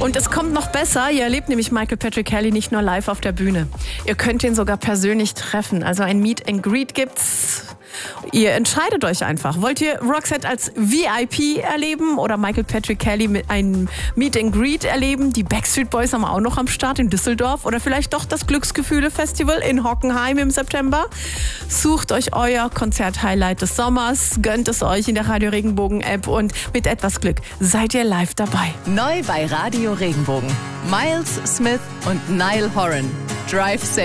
Und es kommt noch besser, ihr erlebt nämlich Michael Patrick Kelly nicht nur live auf der Bühne. Ihr könnt ihn sogar persönlich treffen. Also ein Meet and Greet gibt's. Ihr entscheidet euch einfach. Wollt ihr Roxette als VIP erleben oder Michael Patrick Kelly mit einem Meet and Greet erleben? Die Backstreet Boys haben auch noch am Start in Düsseldorf oder vielleicht doch das Glücksgefühle-Festival in Hockenheim im September. Sucht euch euer Konzert-Highlight des Sommers, gönnt es euch in der Radio Regenbogen-App und mit etwas Glück seid ihr live dabei. Neu bei Radio Regenbogen. Miles Smith und Niall Horan. Drive safe.